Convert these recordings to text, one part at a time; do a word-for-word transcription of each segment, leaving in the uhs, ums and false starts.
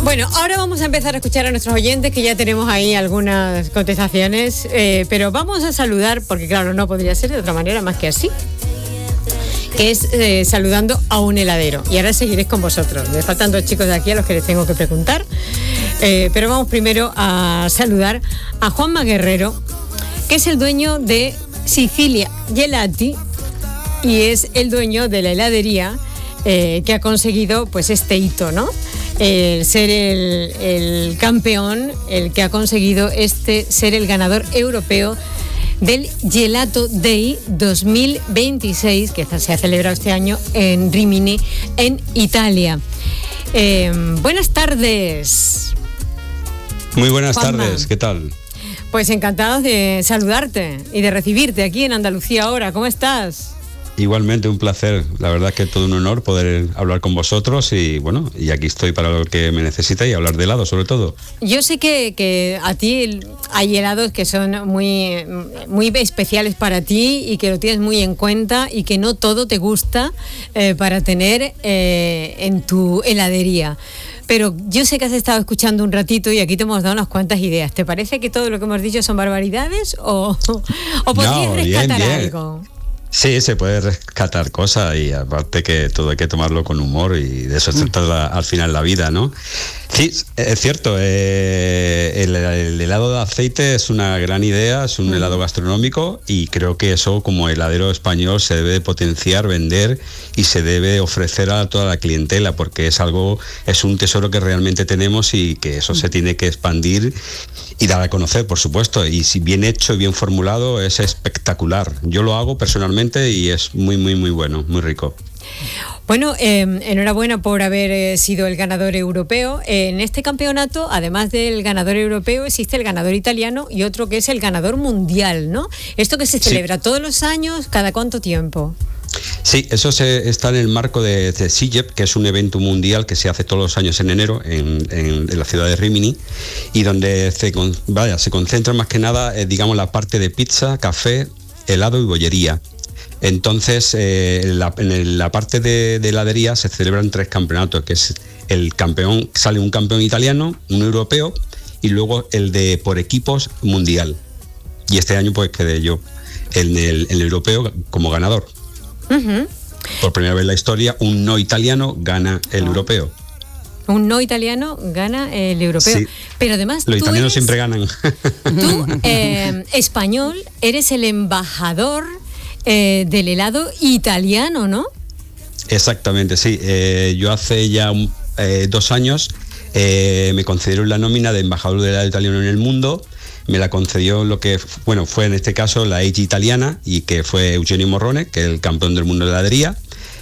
Bueno, ahora vamos a empezar a escuchar a nuestros oyentes, que ya tenemos ahí algunas contestaciones, eh, pero vamos a saludar, porque claro, no podría ser de otra manera más que así, que es eh, saludando a un heladero. Y ahora seguiréis con vosotros. Me faltan dos chicos de aquí a los que les tengo que preguntar, eh, pero vamos primero a saludar a Juanma Guerrero, que es el dueño de Sicilia Gelati y es el dueño de la heladería eh, que ha conseguido pues este hito, ¿no? El ser el, el campeón, el que ha conseguido este ser el ganador europeo del Gelato Day dos mil veintiséis, que se ha celebrado este año en Rimini, en Italia. Eh, buenas tardes. Muy buenas Juanma. tardes, ¿qué tal? Pues encantados de saludarte y de recibirte aquí en Andalucía ahora. ¿Cómo estás? Igualmente, un placer. La verdad es que es todo un honor poder hablar con vosotros y bueno, y aquí estoy para lo que me necesita y hablar de helado sobre todo. Yo sé que, que a ti hay helados que son muy, muy especiales para ti y que lo tienes muy en cuenta y que no todo te gusta eh, para tener eh, en tu heladería. Pero yo sé que has estado escuchando un ratito y aquí te hemos dado unas cuantas ideas. ¿Te parece que todo lo que hemos dicho son barbaridades o, o podrías No, rescatar bien, bien. algo? Sí, se puede rescatar cosas y aparte que todo hay que tomarlo con humor y de eso se trata al final la vida, ¿no? Sí, es cierto, eh, el, el helado de aceite es una gran idea, es un helado gastronómico y creo que eso como heladero español se debe potenciar, vender y se debe ofrecer a toda la clientela porque es algo, es un tesoro que realmente tenemos y que eso se tiene que expandir y dar a conocer, por supuesto, y si bien hecho y bien formulado es espectacular. Yo lo hago personalmente y es muy, muy, muy bueno, muy rico. Bueno, eh, enhorabuena por haber eh, sido el ganador europeo. Eh, en este campeonato, además del ganador europeo, existe el ganador italiano y otro que es el ganador mundial, ¿no? Esto que se celebra sí. todos los años, ¿cada cuánto tiempo? Sí, eso se, está en el marco de, de SIGEP, que es un evento mundial que se hace todos los años en enero en, en, en la ciudad de Rimini y donde se, vaya, se concentra más que nada, eh, digamos, la parte de pizza, café, helado y bollería. Entonces, eh, la, en la parte de, de heladería se celebran tres campeonatos, que es el campeón, sale un campeón italiano, un europeo y luego el de por equipos mundial. Y este año pues quedé yo en el, el europeo como ganador. Uh-huh. Por primera vez en la historia, un no italiano gana el oh. europeo. Un no italiano gana el europeo. Sí. Pero además los tú italianos eres, siempre ganan. Tú, eh, español, eres el embajador eh, del helado italiano, ¿no? Exactamente, sí. Eh, yo hace ya un, eh, dos años eh, me concedieron la nómina de embajador del helado italiano en el mundo. Me la concedió lo que, bueno, fue en este caso la A G I italiana y que fue Eugenio Morrone, que es el campeón del mundo de heladería,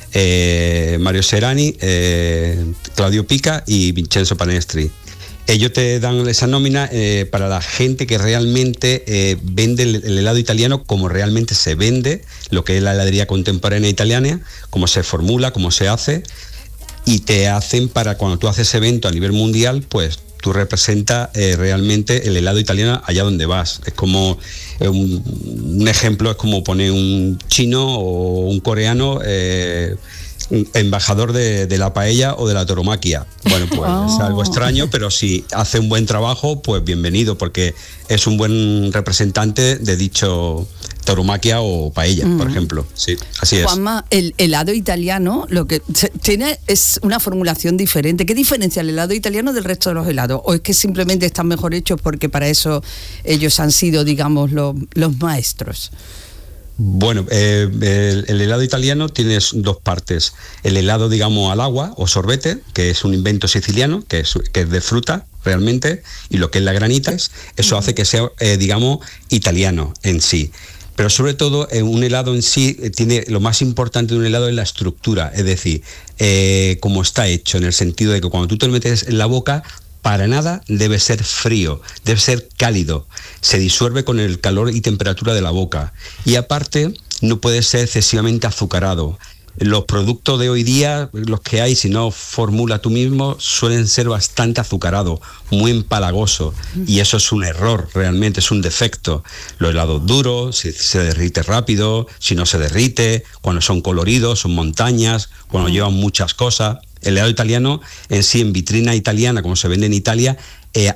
eh, Mario Serrani, eh, Claudio Pica y Vincenzo Panestri. Ellos te dan esa nómina eh, para la gente que realmente eh, vende el, el helado italiano como realmente se vende, lo que es la heladería contemporánea italiana, cómo se formula, cómo se hace, y te hacen para cuando tú haces evento a nivel mundial, pues tú representas eh, realmente el helado italiano allá donde vas. Es como eh, un, un ejemplo, es como poner un chino o un coreano eh, embajador de, de la paella o de la tauromaquia. Bueno, pues oh. es algo extraño, pero si hace un buen trabajo, pues bienvenido, porque es un buen representante de dicho tauromaquia o paella, mm. por ejemplo. Sí, así es. Juanma, el helado italiano lo que tiene es una formulación diferente. ¿Qué diferencia el helado italiano del resto de los helados? ¿O es que simplemente están mejor hechos porque para eso ellos han sido, digamos, lo, los maestros? Bueno, eh, el, el helado italiano tiene dos partes. El helado, digamos, al agua o sorbete, que es un invento siciliano, que es, que es de fruta realmente, y lo que es la granita, eso hace que sea, eh, digamos, italiano en sí. Pero sobre todo, eh, un helado en sí eh, tiene, lo más importante de un helado es la estructura, es decir, eh, cómo está hecho, en el sentido de que cuando tú te lo metes en la boca, para nada debe ser frío, debe ser cálido, se disuelve con el calor y temperatura de la boca y aparte no puede ser excesivamente azucarado. Los productos de hoy día, los que hay, si no formula tú mismo, suelen ser bastante azucarados, muy empalagosos y eso es un error, realmente es un defecto. Los helados duros, si se derrite rápido, si no se derrite, cuando son coloridos, son montañas, cuando llevan muchas cosas. El helado italiano en sí, en vitrina italiana, como se vende en Italia, eh,